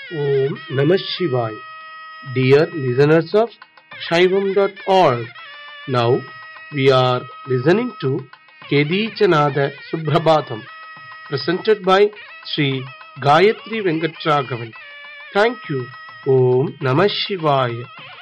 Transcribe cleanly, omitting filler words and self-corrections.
Om Namah Shivaya. Dear listeners of Shaivam.org, now we are listening to Kedichanada Subhrabhatam, presented by Sri Gayatri Venkatragavan. Thank you. Om Namah Shivaya.